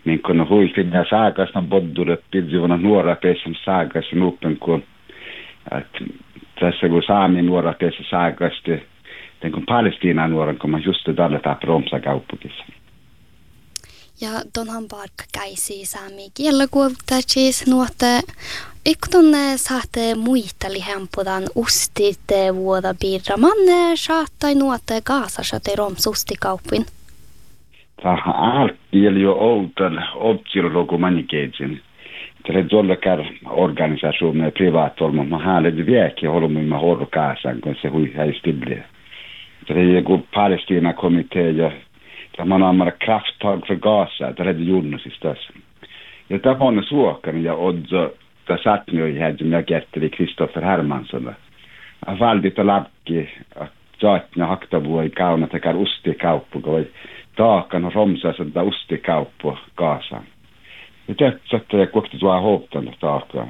Niin kun huisin ja saakasta bodduret pidivana nuora peisen saakasta nuppen kun tässä kun saami nuora peisen saakasta kun Palestiinan nuoren kun mä just tällä tapaa Romsa kauppukissa. Ja tonhan parkka käisi saami kielikuultaisiin nuotte. Iktunne saatte muita lihempudan ustit vuoda piirra. Manne saattai nuotte Gaasassa te Romsustikaupin. Tämä alkieli jo outan optiolla manikeitsin. Tämä on tuollakaan organisationen privaatolma. Mä haalet viekki holmiin hårdo Gaasan, kun se hui häistibli. Tämä on joku Palestina-komitee ja tämä on ammara krafttag för Gaza. Tämä on junnusista tässä. Ja tämä on suokan ja odzo. Tämä sattni jo ihan, som jag kätteli Kristoffer Hermansson. Han valde lapki, että saatna haktavua i kauna takar ustikauppu, kun taakan Romsassa tätä ustikauppu Gaasaan. Ja tästä ja kuokti tuo hooptanut taakaan.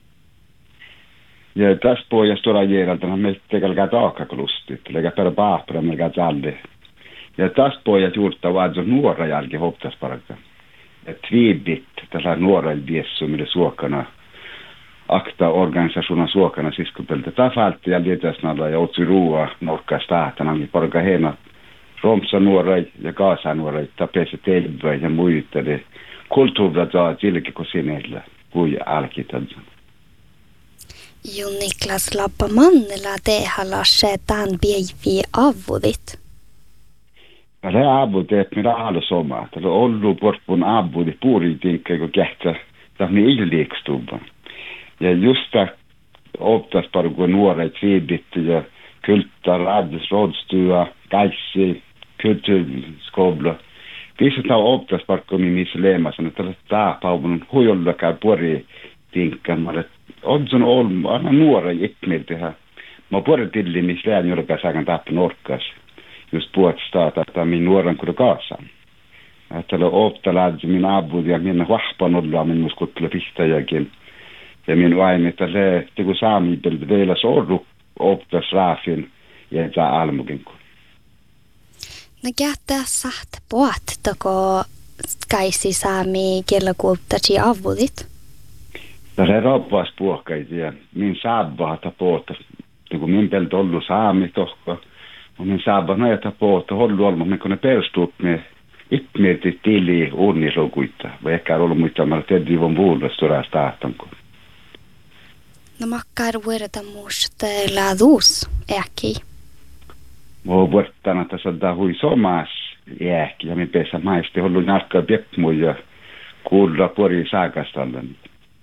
Ja tässä pohjassa tuolla järjeltä me tekelkää taakkaan lustit, eikä per paapra melkein tjalli. Ja tässä pohjassa juurta vaadzo nuora jälkeen hooptasparka. Ja tviibit tällä nuora viessu, millä suokana akta organisationen suokana siskupelta. Tämä faltti ja lietäsnalla ja otsi ruoa norkkaa staatana, niin porka heina Romsa nuorai ja Gaasa nuorai, tapesi telvä ja muita. Kulttuuria saa tilki kuin sinellä, kui alkitansa. Jo Niklas Lappamannela tehällä se tämän päiviä avudit. Tämä avudit, mitä alusoma. Tämä on ollut porppun avudit puuritinkkeen, kun kähtää. Tämä on ei liikstuva. Ja just det optas bara gå nuoret tviibit ja kultar, rådstuga, gaisi, kulturskobla. Viisata optas bara kun niissä leemasen, että tämä pauvun huijollakaan pori tinkkaan. Odson on aina nuora itmeiltä. Mä pori tilli, missä lähen jorkaa saakan tappun orkkas. Just puhutaan, että min nuoran kuin Gaasaan. Että optalaad min abud ja minä vahpan olla min muskuttele pistäjäkin. Ja minun aina, että se kun saami vielä sorru optas raafin ja tämä almukin. No käyttää saat puhuttako käisi saami kielikuultaisi avudit? No se roppas puhkaisi ja min saabahata puhuta. Kun min pelto ollut saami tohko, min saabah näitä puhuta hollu olma, kun ne perustuut me itmeetit tili unnislukuita. Vai ehkä ollut muistamalla teddivon vuodesta staatanko. No makkar vuodamusta laadus äkki. Mä oon vuottana tässä da hui somas äkki ja me pesä maisti hollu narkkaa piekmu ja kuulla pori saakastallan.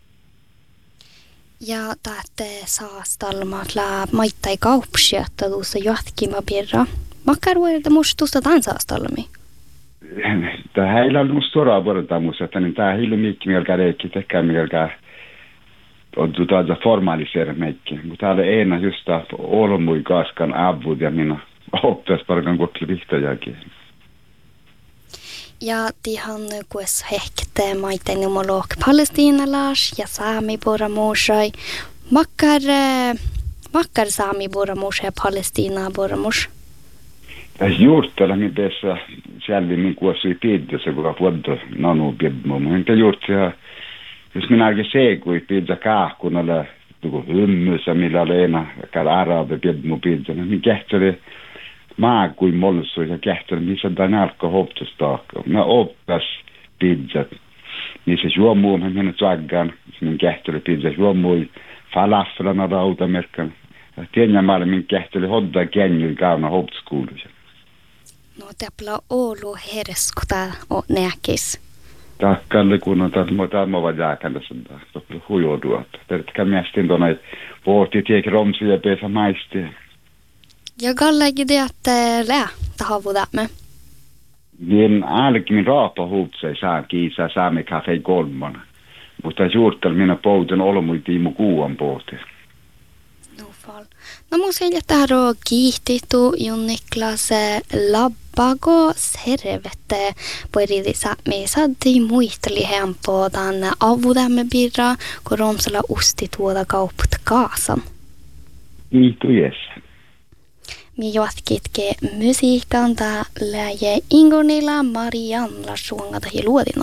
Ja tahte saastalmat la maittai kaupsiatta tuossa jatkima pirra. Makkar vuodamusta tämän saastalmi. Tämä heillä on musta suoraan vuodamusta, että niin tää hiili mikki mielkä reikki tekää mielkä on tuota formaliseera meikki. Mutta täällä ena just tämä olmui kaskan avud ja minä oppilasparkan kokli vihtäjäkin. Ja tihan kues hekte maiten numolog palestiinalas ja saami boramusai. Makkar saami boramus ja Palestiina boramus. Tässä juurtella min tässä självi min kuosui piiddessä, kun vuodda nanu piedmu. Minkä juurtsia jos minä oikein seikui pizza kaahkunalla, tuku hymmyssä, millä oli ena arabe piedmu pizza, niin kähteli maa kuin molsu ja kähteli, missä tämän alkoi hoptustaakka. Mä oppas pizzat, missä juomuu, mä menen tsaggaan, min kähteli pizza juomui, falaflana rautamerkkan. Tiedän min kähteli hodda känjyy kauna hoptuskuuluja. No täpla Oulu herskota o näkis. Takkalle kun on tämä vaan jääkändessä, tämä huijoudua. Tervetkää miestin tuonne pohti tieki Romsi ja pesä maisti. Ja kallekin te, että lää tahavudamme. Niin ainakin min raapa huutsei saa kiisää saami kafei kolmana. Mutta juurtel minä pouten olmui tiimu kuuan pohti. No fall. No mun selja tahdo kiihtitu Niklas Labbago servette poeridisa me saddi muisteli hempo tänne avudamme birra kun Romsala usti tuoda kaupput Gaasan. Kiitos jes. Mi jatkitke musiikan tää läje Ingonilla Marianla suongata hi luodina.